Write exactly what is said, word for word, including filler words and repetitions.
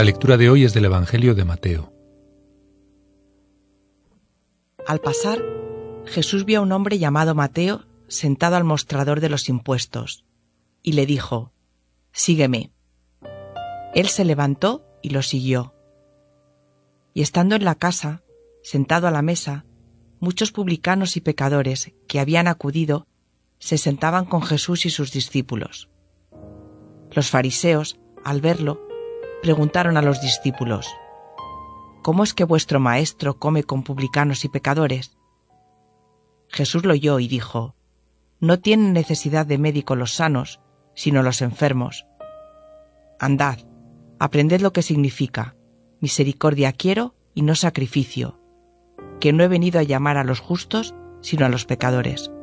La lectura de hoy es del Evangelio de Mateo. Al pasar, Jesús vio a un hombre llamado Mateo sentado al mostrador de los impuestos, y le dijo: «Sígueme». Él se levantó y lo siguió. Y estando en la casa, sentado a la mesa, muchos publicanos y pecadores que habían acudido se sentaban con Jesús y sus discípulos. Los fariseos, al verlo, preguntaron a los discípulos: «¿Cómo es que vuestro maestro come con publicanos y pecadores?». Jesús lo oyó y dijo: «No tienen necesidad de médico los sanos, sino los enfermos. Andad, aprended lo que significa: misericordia quiero y no sacrificio, que no he venido a llamar a los justos, sino a los pecadores».